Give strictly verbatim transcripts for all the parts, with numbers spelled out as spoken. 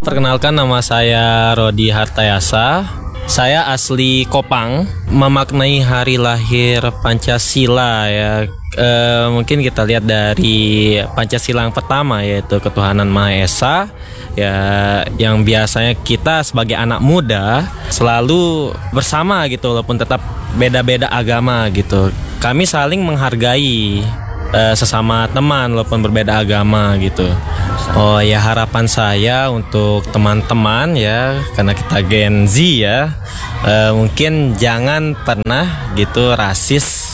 Perkenalkan, nama saya Rodi Hartayasa. Saya asli Kopang. Memaknai hari lahir Pancasila ya, e, mungkin kita lihat dari Pancasila yang pertama, yaitu ketuhanan Maha Esa ya, yang biasanya kita sebagai anak muda selalu bersama gitu, walaupun tetap beda-beda agama gitu. Kami saling menghargai e, sesama teman walaupun berbeda agama gitu. Oh ya, harapan saya untuk teman-teman ya, karena kita Gen Z ya, e, mungkin jangan pernah gitu rasis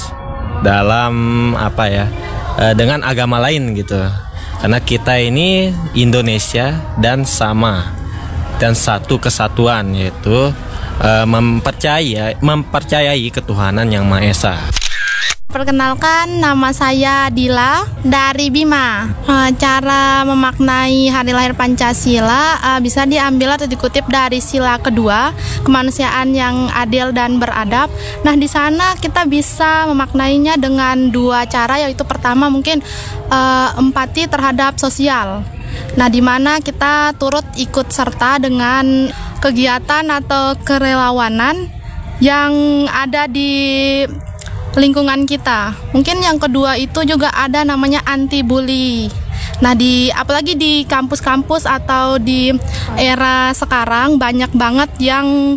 dalam apa ya, e, dengan agama lain gitu. Karena kita ini Indonesia dan sama dan satu kesatuan, yaitu e, mempercaya mempercayai ketuhanan yang Maha Esa. Perkenalkan, nama saya Dila dari Bima. E, cara memaknai hari lahir Pancasila e, bisa diambil atau dikutip dari sila kedua, kemanusiaan yang adil dan beradab. Nah, di sana kita bisa memaknainya dengan dua cara, yaitu pertama mungkin e, empati terhadap sosial. Nah, di mana kita turut ikut serta dengan kegiatan atau kerelawanan yang ada di lingkungan kita. Mungkin yang kedua itu juga ada namanya anti bully. Nah, di apalagi di kampus-kampus atau di era sekarang banyak banget yang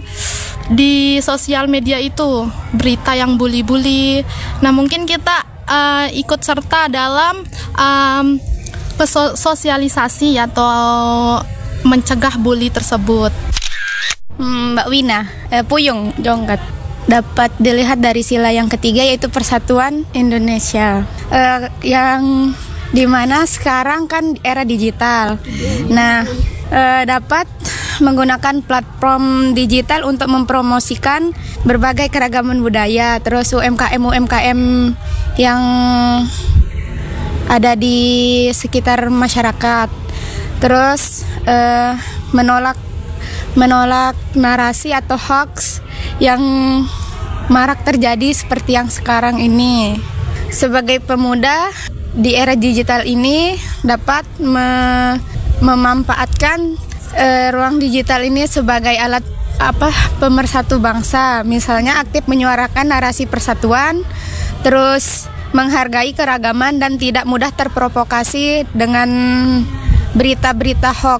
di sosial media itu berita yang bully-bully. Nah, mungkin kita uh, ikut serta dalam um, sosialisasi atau mencegah bully tersebut. Hmm, Mbak Wina, eh, Puyung Jongkat. Dapat dilihat dari sila yang ketiga, yaitu Persatuan Indonesia, uh, yang dimana sekarang kan era digital. Nah, uh, dapat menggunakan platform digital untuk mempromosikan berbagai keragaman budaya, terus U M K M U M K M yang ada di sekitar masyarakat, terus uh, menolak menolak narasi atau hoax yang marak terjadi seperti yang sekarang ini. Sebagai pemuda di era digital ini dapat me- memanfaatkan e, ruang digital ini sebagai alat apa pemersatu bangsa. Misalnya aktif menyuarakan narasi persatuan, terus menghargai keragaman dan tidak mudah terprovokasi dengan berita-berita hoax.